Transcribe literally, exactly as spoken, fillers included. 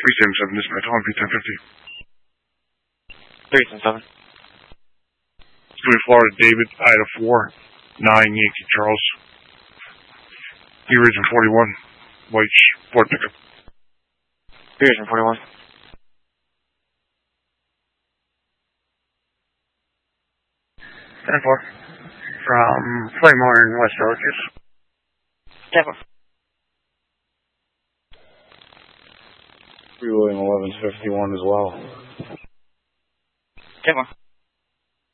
three seven seven, dispatch, one P ten fifty. three seven seven. Three Florida, David, Ida four, nine Yankee Charles. Region forty-one, White Ford pickup. Region forty-one. ten four. From Claymore in West Villages. ten four. three William eleven fifty-one as well. ten four.